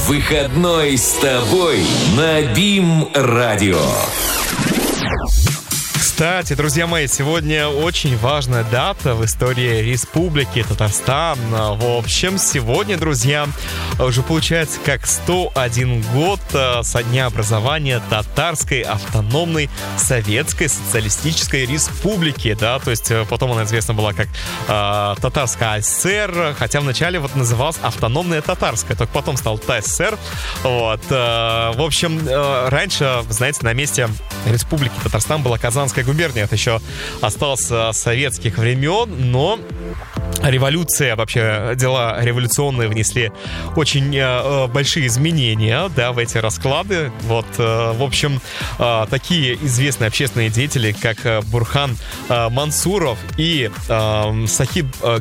Выходной с тобой на БИМ-радио. Кстати, друзья мои, сегодня очень важная дата в истории Республики Татарстан. В общем, сегодня, друзья, уже получается как 101 год со дня образования Татарской автономной Советской Социалистической Республики. Да, то есть потом она известна была как Татарская АСР, хотя вначале вот называлась Автономная Татарская, только потом стал ТССР. Вот. В общем, раньше, знаете, на месте Республики Татарстан была Казанская губерния. Это еще осталось с советских времен, но революция, вообще дела революционные внесли очень большие изменения, да, в эти расклады. Вот, в общем, такие известные общественные деятели, как Бурхан Мансуров и Саид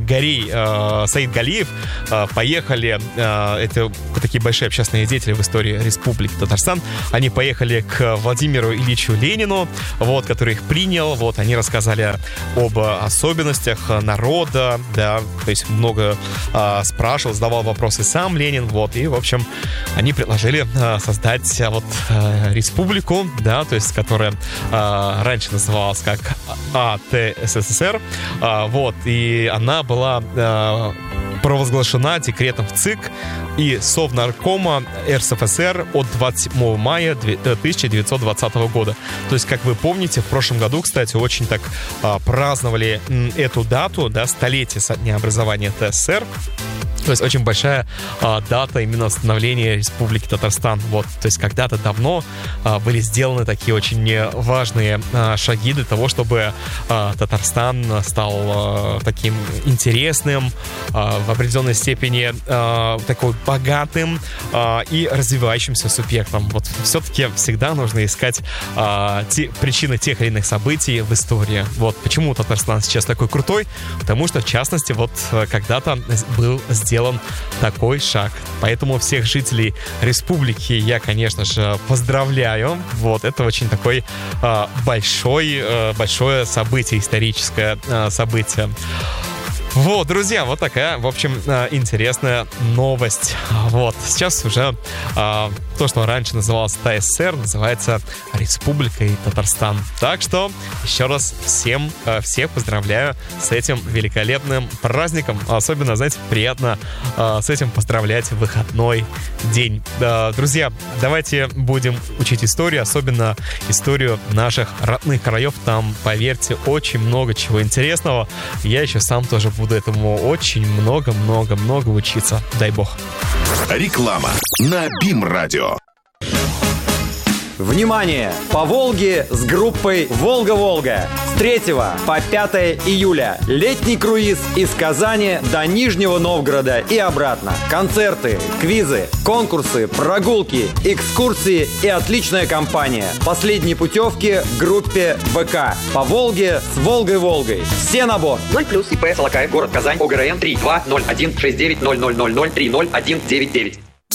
Галиев, поехали, это такие большие общественные деятели в истории Республики Татарстан, они поехали к Владимиру Ильичу Ленину, вот, который их принял, вот, они рассказали об особенностях народа, да, то есть много спрашивал, задавал вопросы сам Ленин, вот, и, в общем, они предложили создать вот республику, да, то есть, которая раньше называлась как АТССР, вот, и она была провозглашена декретом в ЦИК и Совнаркома РСФСР от 27 мая 1920 года. То есть, как вы помните, в прошлом году, кстати, очень так праздновали эту дату, да, столетие со дня образования ТССР. То есть очень большая дата именно становления Республики Татарстан. Вот, то есть когда-то давно были сделаны такие очень важные шаги для того, чтобы Татарстан стал таким интересным, в определенной степени такой богатым и развивающимся субъектом. Вот все-таки всегда нужно искать причины тех или иных событий в истории. Вот почему Татарстан сейчас такой крутой, потому что, в частности, вот когда-то был сделан такой шаг. Поэтому всех жителей республики я, конечно же, поздравляю. Вот, это очень такой большое событие, историческое событие. Вот, друзья, вот такая, в общем, интересная новость. Вот, сейчас уже то, что раньше называлось ТССР, называется Республикой Татарстан. Так что еще раз всех поздравляю с этим великолепным праздником. Особенно, знаете, приятно с этим поздравлять в выходной день. Друзья, давайте будем учить историю, особенно историю наших родных краев. Там, поверьте, очень много чего интересного. Я еще сам тоже буду этому очень много учиться. Дай бог. Реклама на БИМ-радио. Внимание! По Волге с группой «Волга-Волга» с 3 по 5 июля. Летний круиз из Казани до Нижнего Новгорода и обратно. Концерты, квизы, конкурсы, прогулки, экскурсии и отличная компания. Последние путевки в группе ВК. По Волге с Волгой-Волгой. Все на борт. 0+, ИП Солокаев, город Казань, ОГРН 3201690000301999.